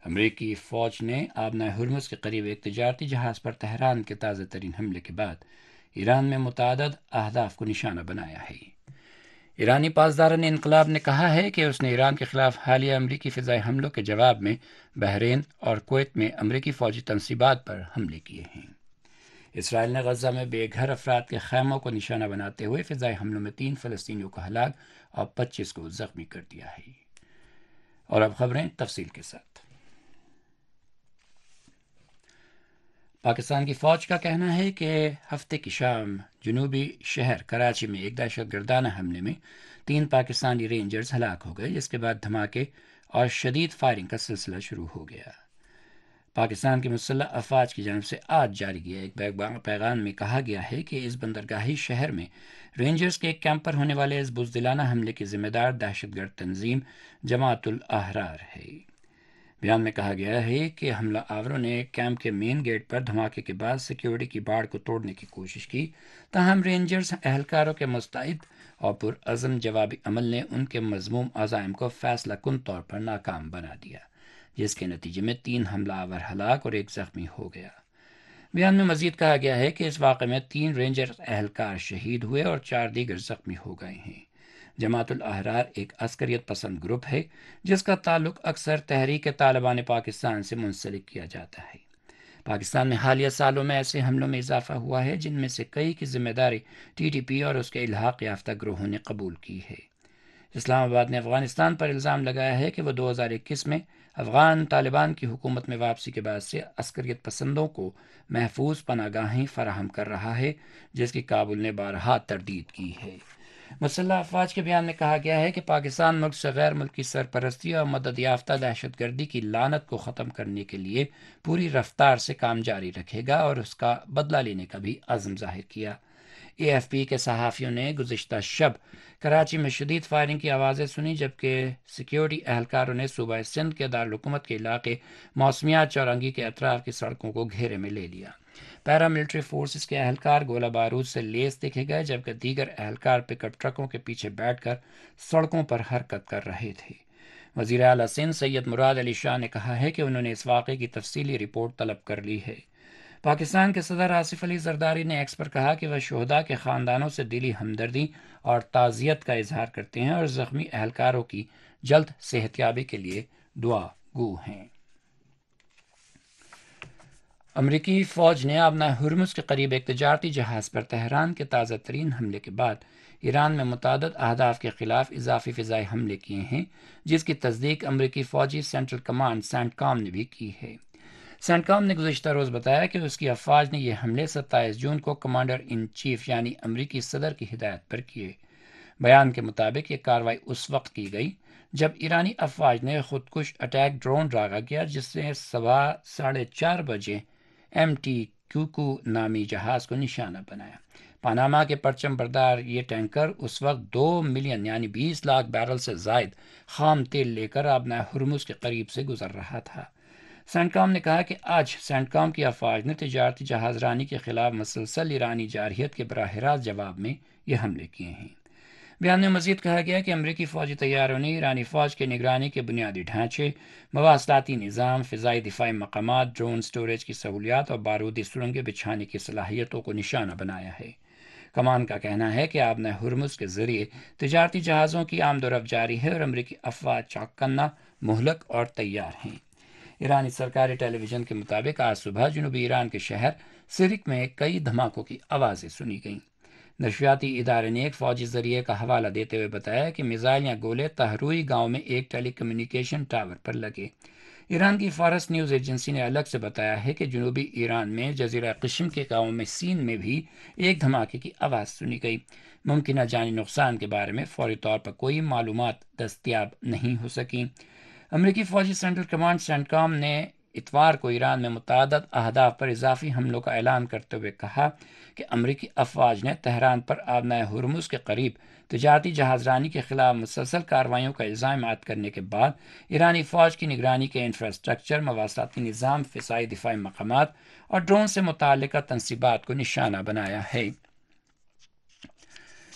امریکی فوج نے آبنۂ ہرمز کے قریب ایک تجارتی جہاز پر تہران کے تازہ ترین حملے کے بعد ایران میں متعدد اہداف کو نشانہ بنایا ہے۔ ایرانی پاسداران انقلاب نے کہا ہے کہ اس نے ایران کے خلاف حالیہ امریکی فضائی حملوں کے جواب میں بحرین اور کویت میں امریکی فوجی تنصیبات پر حملے کیے ہیں۔ اسرائیل نے غزہ میں بے گھر افراد کے خیموں کو نشانہ بناتے ہوئے فضائی حملوں میں 3 فلسطینیوں کو ہلاک اور 25 کو زخمی کر دیا ہے۔ اور اب خبریں تفصیل کے ساتھ۔ پاکستان کی فوج کا کہنا ہے کہ ہفتے کی شام جنوبی شہر کراچی میں ایک دہشت گردانہ حملے میں 3 پاکستانی رینجرز ہلاک ہو گئے، جس کے بعد دھماکے اور شدید فائرنگ کا سلسلہ شروع ہو گیا۔ پاکستان کی مسلح افواج کی جانب سے آج جاری کیا ایک پیغام میں کہا گیا ہے کہ اس بندرگاہی شہر میں رینجرز کے ایک کیمپ پر ہونے والے اس بزدلانہ حملے کی ذمہ دار دہشت گرد تنظیم جماعت الاحرار ہے۔ بیان میں کہا گیا ہے کہ حملہ آوروں نے کیمپ کے مین گیٹ پر دھماکے کے بعد سیکیورٹی کی باڑ کو توڑنے کی کوشش کی، تاہم رینجرز اہلکاروں کے مستعد اور پرعزم جوابی عمل نے ان کے مذموم عزائم کو فیصلہ کن طور پر ناکام بنا دیا، جس کے نتیجے میں 3 حملہ آور ہلاک اور 1 زخمی ہو گیا۔ بیان میں مزید کہا گیا ہے کہ اس واقعے میں 3 رینجر اہلکار شہید ہوئے اور 4 دیگر زخمی ہو گئے ہیں۔ جماعت الاحرار ایک عسکریت پسند گروپ ہے جس کا تعلق اکثر تحریک طالبان پاکستان سے منسلک کیا جاتا ہے۔ پاکستان میں حالیہ سالوں میں ایسے حملوں میں اضافہ ہوا ہے جن میں سے کئی کی ذمہ داری ٹی ٹی پی اور اس کے الحاق یافتہ گروہوں نے قبول کی ہے۔ اسلام آباد نے افغانستان پر الزام لگایا ہے کہ وہ 2021 میں افغان طالبان کی حکومت میں واپسی کے بعد سے عسکریت پسندوں کو محفوظ پناہ گاہیں فراہم کر رہا ہے، جس کی کابل نے بارہا تردید کی ہے۔ مسلح افواج کے بیان میں کہا گیا ہے کہ پاکستان ملک سے غیر ملکی سرپرستی اور مدد یافتہ دہشت گردی کی لعنت کو ختم کرنے کے لیے پوری رفتار سے کام جاری رکھے گا اور اس کا بدلہ لینے کا بھی عزم ظاہر کیا۔ اے ایف پی کے صحافیوں نے گزشتہ شب کراچی میں شدید فائرنگ کی آوازیں سنی، جبکہ سیکیورٹی اہلکاروں نے صوبہ سندھ کے دارالحکومت کے علاقے موسمیات چورنگی کے اطراف کی سڑکوں کو گھیرے میں لے لیا۔ پیراملٹری فورسز کے اہلکار گولہ بارود سے لیس دیکھے گئے، جبکہ دیگر اہلکار پک اپ ٹرکوں کے پیچھے بیٹھ کر سڑکوں پر حرکت کر رہے تھے۔ وزیر اعلیٰ سندھ سید مراد علی شاہ نے کہا ہے کہ انہوں نے اس واقعے کی تفصیلی رپورٹ طلب کر لی ہے۔ پاکستان کے صدر آصف علی زرداری نے ایکس پر کہا کہ وہ شہداء کے خاندانوں سے دلی ہمدردی اور تعزیت کا اظہار کرتے ہیں اور زخمی اہلکاروں کی جلد صحتیابی کے لیے دعا گو ہیں۔ امریکی فوج نے آبنہ ہرمز کے قریب ایک تجارتی جہاز پر تہران کے تازہ ترین حملے کے بعد ایران میں متعدد اہداف کے خلاف اضافی فضائی حملے کیے ہیں، جس کی تصدیق امریکی فوجی سینٹرل کمانڈ سینٹ کام نے بھی کی ہے۔ سینٹ کام نے گزشتہ روز بتایا کہ اس کی افواج نے یہ حملے 27 جون کو کمانڈر ان چیف یعنی امریکی صدر کی ہدایت پر کیے۔ بیان کے مطابق یہ کارروائی اس وقت کی گئی جب ایرانی افواج نے خودکش اٹیک ڈرون داغا کیا، جس نے صبح 4:30 بجے ایم ٹی کیوکو نامی جہاز کو نشانہ بنایا۔ پاناما کے پرچم بردار یہ ٹینکر اس وقت 2 ملین یعنی 20 لاکھ بیرل سے زائد خام تیل لے کر آبنہ ہرمز کے قریب سے گزر رہا تھا۔ سینٹ کام نے کہا کہ آج سینٹ کام کی افواج نے تجارتی جہاز رانی کے خلاف مسلسل ایرانی جارحیت کے براہ راست جواب میں یہ حملے کیے ہیں۔ بیان میں مزید کہا گیا کہ امریکی فوجی طیاروں نے ایرانی فوج کے نگرانی کے بنیادی ڈھانچے، مواصلاتی نظام، فضائی دفاعی مقامات، ڈرون سٹوریج کی سہولیات اور بارودی سرنگیں بچھانے کی صلاحیتوں کو نشانہ بنایا ہے۔ کمان کا کہنا ہے کہ آبنہ ہرمز کے ذریعے تجارتی جہازوں کی آمد و رفت جاری ہے اور امریکی افواج چوکنا مہلک اور تیار ہیں۔ ایرانی سرکاری ٹیلی ویژن کے مطابق آج صبح جنوبی ایران کے شہر سرک میں کئی دھماکوں کی آوازیں سنی گئیں۔ نشریاتی ادارے نے ایک فوجی ذریعے کا حوالہ دیتے ہوئے بتایا کہ میزائل یا گولے تہروئی گاؤں میں ایک ٹیلی کمیونیکیشن ٹاور پر لگے۔ ایران کی فارس نیوز ایجنسی نے الگ سے بتایا ہے کہ جنوبی ایران میں جزیرہ قشم کے گاؤں میں سین میں بھی ایک دھماکے کی آواز سنی گئی۔ ممکنہ جانی نقصان کے بارے میں فوری طور پر کوئی معلومات دستیاب نہیں ہو سکیں۔ امریکی فوجی سینٹرل کمانڈ سینٹ کام نے اتوار کو ایران میں متعدد اہداف پر اضافی حملوں کا اعلان کرتے ہوئے کہا کہ امریکی افواج نے تہران پر آبنہ ہرمز کے قریب تجارتی جہاز رانی کے خلاف مسلسل کارروائیوں کا الزام عائد کرنے کے بعد ایرانی فوج کی نگرانی کے انفراسٹرکچر، مواصلاتی نظام، فضائی دفاعی مقامات اور ڈرون سے متعلقہ تنصیبات کو نشانہ بنایا ہے۔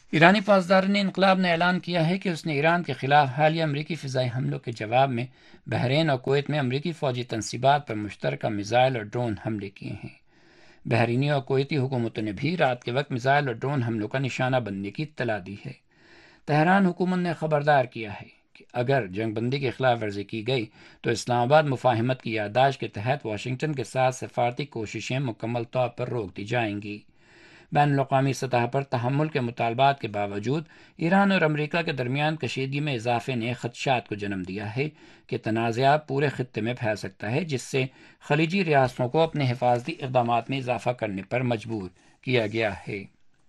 ایرانی پاسداران انقلاب نے اعلان کیا ہے کہ اس نے ایران کے خلاف حالیہ امریکی فضائی حملوں کے جواب میں بحرین اور کویت میں امریکی فوجی تنصیبات پر مشترکہ میزائل اور ڈرون حملے کیے ہیں۔ بحرینی اور کویتی حکومتوں نے بھی رات کے وقت میزائل اور ڈرون حملوں کا نشانہ بننے کی اطلاع دی ہے۔ تہران حکومت نے خبردار کیا ہے کہ اگر جنگ بندی کی خلاف ورزی کی گئی تو اسلام آباد مفاہمت کی یادداشت کے تحت واشنگٹن کے ساتھ سفارتی کوششیں مکمل طور پر روک دی جائیں گی۔ بین الاقوامی سطح پر تحمل کے مطالبات کے باوجود ایران اور امریکہ کے درمیان کشیدگی میں اضافے نے خدشات کو جنم دیا ہے کہ تنازعہ پورے خطے میں پھیل سکتا ہے، جس سے خلیجی ریاستوں کو اپنے حفاظتی اقدامات میں اضافہ کرنے پر مجبور کیا گیا ہے۔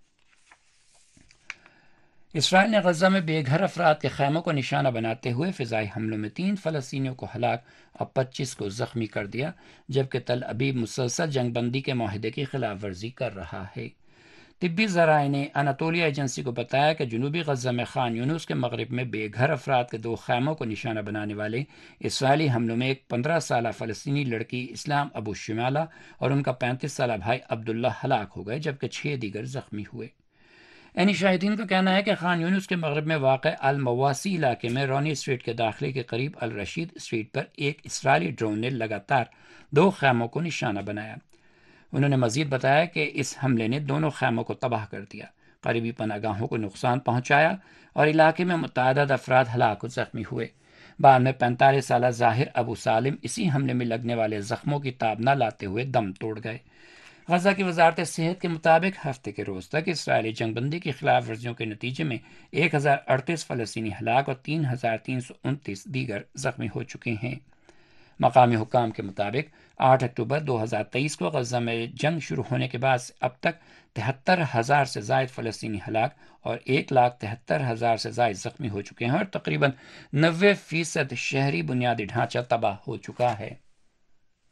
اسرائیل نے غزہ میں بے گھر افراد کے خیموں کو نشانہ بناتے ہوئے فضائی حملوں میں 3 فلسطینیوں کو ہلاک اور 25 کو زخمی کر دیا، جبکہ تل ابیب مسلسل جنگ بندی کے معاہدے کی خلاف ورزی کر رہا ہے۔ طبی ذرائع نے اناتولیا ایجنسی کو بتایا کہ جنوبی غزہ میں خان یونس کے مغرب میں بے گھر افراد کے 2 خیموں کو نشانہ بنانے والے اسرائیلی حملوں میں ایک 15 سالہ فلسطینی لڑکی اسلام ابو شمالہ اور ان کا 35 سالہ بھائی عبداللہ ہلاک ہو گئے، جبکہ 6 دیگر زخمی ہوئے۔ عینی شاہدین کا کہنا ہے کہ خان یونس کے مغرب میں واقع المواسی علاقے میں رونی اسٹریٹ کے داخلے کے قریب الرشید اسٹریٹ پر ایک اسرائیلی ڈرون نے لگاتار 2 خیموں کو نشانہ بنایا۔ انہوں نے مزید بتایا کہ اس حملے نے دونوں خیموں کو تباہ کر دیا، قریبی پناہ گاہوں کو نقصان پہنچایا اور علاقے میں متعدد افراد ہلاک و زخمی ہوئے۔ بعد میں 45 سالہ ظاہر ابو سالم اسی حملے میں لگنے والے زخموں کی تاب نہ لاتے ہوئے دم توڑ گئے۔ غزہ کی وزارت صحت کے مطابق ہفتے کے روز تک اسرائیلی جنگ بندی کی خلاف ورزیوں کے نتیجے میں 1038 فلسطینی ہلاک اور 3329 دیگر زخمی ہو چکے ہیں۔ مقامی حکام کے مطابق 8 اکتوبر 2023 کو غزہ میں جنگ شروع ہونے کے بعد سے اب تک 73,000 سے زائد فلسطینی ہلاک اور 1,73,000 سے زائد زخمی ہو چکے ہیں اور تقریباً 90% شہری بنیادی ڈھانچہ تباہ ہو چکا ہے۔